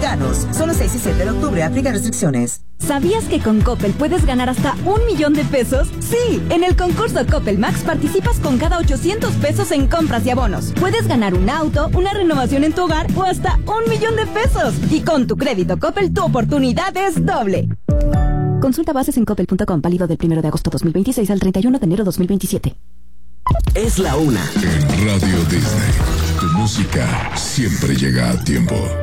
mexicanos. Solo 6 y 7 de octubre. Aplica restricciones. ¿Sabías que con Coppel puedes ganar hasta 1 millón de pesos? Sí, en el concurso Coppel Max participas con cada 800 pesos en compras y abonos. Puedes ganar un auto, una renovación en tu hogar o hasta 1 millón de pesos. Y con tu crédito Coppel, tu oportunidad es doble. Consulta bases en coppel.com, válido del 1 de agosto 2026 al 31 de enero 2027. Es la una. En Radio Disney, tu música siempre llega a tiempo.